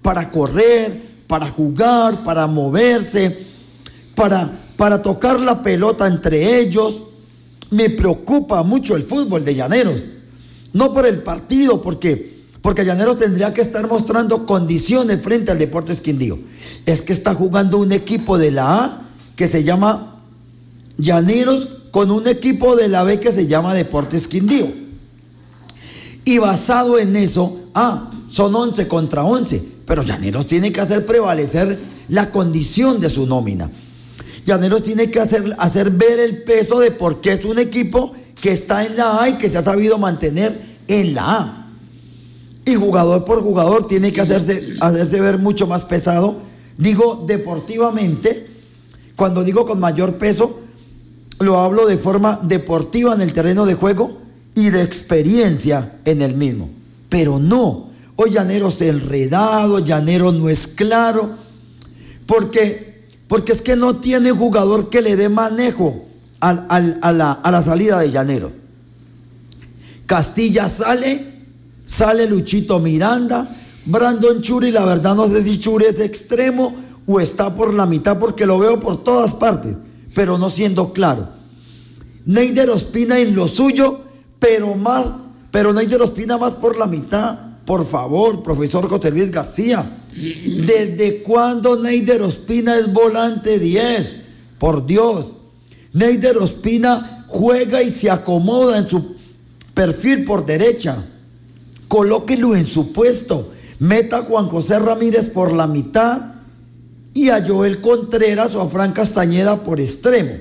para correr, para jugar, para moverse, para tocar la pelota entre ellos. Me preocupa mucho el fútbol de Llaneros, no por el partido, porque Llaneros tendría que estar mostrando condiciones frente al Deportes Quindío. Es que está jugando un equipo de la A que se llama Llaneros con un equipo de la B que se llama Deportes Quindío. Y basado en eso, son 11 contra 11, pero Llaneros tiene que hacer prevalecer la condición de su nómina. Llaneros tiene que hacer ver el peso de por qué es un equipo que está en la A y que se ha sabido mantener en la A. Y jugador por jugador tiene que hacerse ver mucho más pesado. Digo deportivamente, cuando digo con mayor peso, lo hablo de forma deportiva en el terreno de juego y de experiencia en el mismo. Pero no, hoy Llaneros enredado, Llaneros no es claro, porque es que no tiene jugador que le dé manejo a la salida de Llaneros. Castilla sale Luchito Miranda, Brandon Churi, la verdad no sé si Churi es extremo o está por la mitad porque lo veo por todas partes, pero no siendo claro. Neider Ospina en lo suyo, pero Neider Ospina más por la mitad. Por favor, profesor José Luis García, ¿desde cuándo Neider Ospina es volante 10? Por Dios, Neider Ospina juega y se acomoda en su perfil por derecha. Colóquelo en su puesto, meta a Juan José Ramírez por la mitad y a Joel Contreras o a Fran Castañeda por extremo.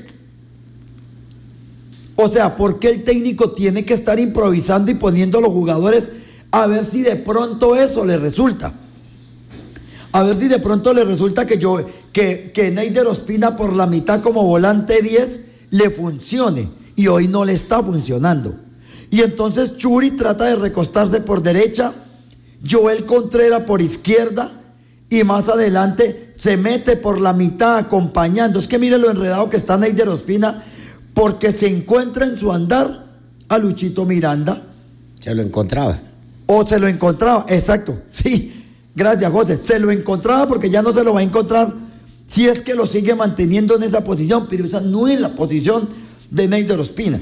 O sea, ¿por qué el técnico tiene que estar improvisando y poniendo a los jugadores a ver si de pronto eso le resulta? A ver si de pronto le resulta que Neider Ospina por la mitad como volante 10 le funcione, y hoy no le está funcionando. Y entonces Churi trata de recostarse por derecha, Joel Contreras por izquierda, y más adelante se mete por la mitad acompañando. Es que mire lo enredado que está Neider Ospina, porque se encuentra en su andar a Luchito Miranda. Se lo encontraba. Exacto, sí, gracias José, se lo encontraba porque ya no se lo va a encontrar si es que lo sigue manteniendo en esa posición, pero esa no es la posición de Neider Ospina.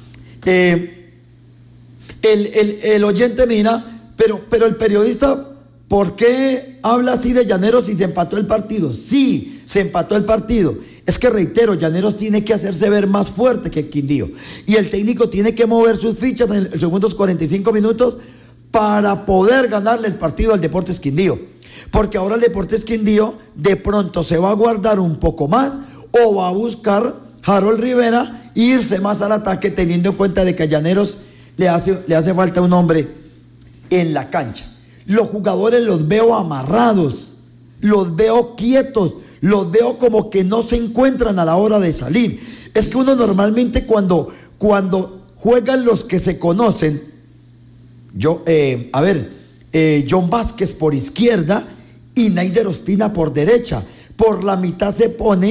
El oyente mira, pero el periodista, ¿por qué habla así de Llaneros si se empató el partido? Sí, se empató el partido. Es que reitero, Llaneros tiene que hacerse ver más fuerte que Quindío, y el técnico tiene que mover sus fichas en los segundos 45 minutos para poder ganarle el partido al Deportes Quindío, porque ahora el Deportes Quindío de pronto se va a guardar un poco más o va a buscar Harold Rivera e irse más al ataque, teniendo en cuenta de que a Llaneros le hace falta un hombre en la cancha. Los jugadores los veo amarrados, los veo quietos, los veo como que no se encuentran a la hora de salir. Es que uno normalmente cuando juegan los que se conocen, John Vázquez por izquierda y Neider Ospina por derecha. Por la mitad se pone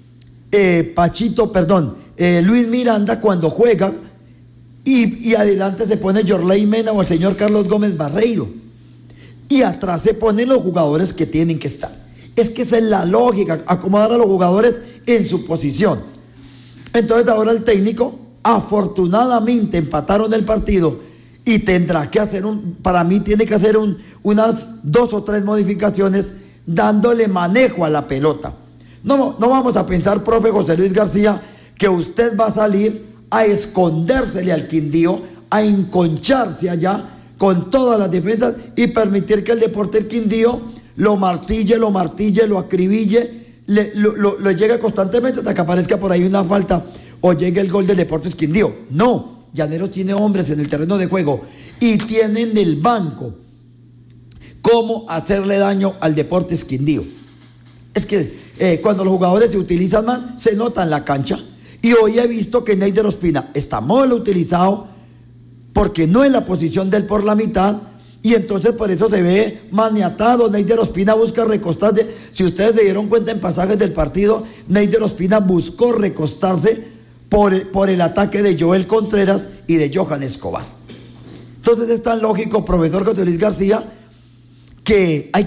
Luis Miranda cuando juega, y adelante se pone Yorley Mena o el señor Carlos Gómez Barreiro, y atrás se ponen los jugadores que tienen que estar. Es que esa es la lógica, acomodar a los jugadores en su posición. Entonces ahora el técnico, afortunadamente empataron el partido y tendrá que hacer para mí tiene que hacer unas 2 o 3 modificaciones dándole manejo a la pelota. No vamos a pensar, profe José Luis García, que usted va a salir a escondérsele al Quindío, a enconcharse allá con todas las defensas y permitir que el Deportes Quindío lo martille, lo acribille, lo llegue constantemente hasta que aparezca por ahí una falta o llegue el gol del Deportes Quindío. No, Llaneros tiene hombres en el terreno de juego y tiene en el banco cómo hacerle daño al Deportes Quindío. Es que cuando los jugadores se utilizan más, se nota en la cancha. Y hoy he visto que Neider Ospina está mal utilizado porque no es la posición de él por la mitad, y entonces por eso se ve maniatado. Neider Ospina busca recostarse. Si ustedes se dieron cuenta en pasajes del partido, Neider Ospina buscó recostarse por el ataque de Joel Contreras y de Johan Escobar. Entonces es tan lógico, profesor José Luis García, que hay